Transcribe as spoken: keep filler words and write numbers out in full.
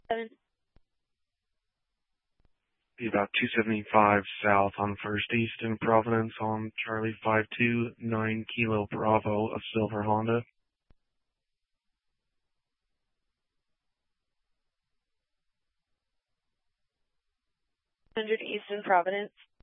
Seven. Be about two seventy-five south on First East in Providence on Charlie five two nine Kilo Bravo, a silver Honda. one hundred East in Providence.